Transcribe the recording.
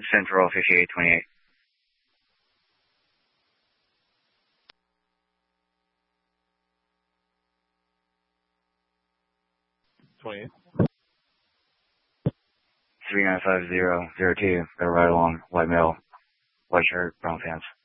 Central 5828. 28. 395002. Got a ride along. White male, white shirt, brown pants.